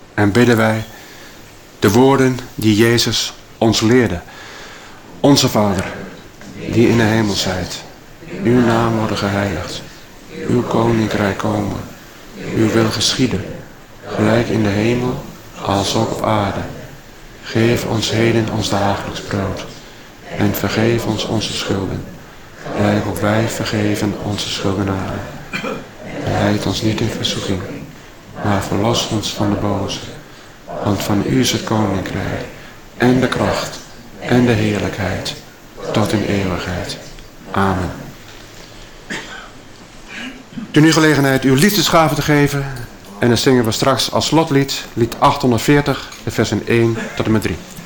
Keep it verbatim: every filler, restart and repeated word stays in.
en bidden wij de woorden die Jezus ons leerde. Onze Vader, die in de hemel zijt, uw naam worden geheiligd, uw koninkrijk komen, uw wil geschieden, gelijk in de hemel, als ook op aarde. Geef ons heden ons dagelijks brood en vergeef ons onze schulden, gelijk ook wij vergeven onze schuldenaren. En leid ons niet in verzoeking, maar verlos ons van de boze. Want van u is het koninkrijk en de kracht en de heerlijkheid tot in eeuwigheid. Amen. Toen nu gelegenheid uw liefdesgave te geven. En dan zingen we straks als slotlied, lied achthonderdveertig, de versen één tot en met drie.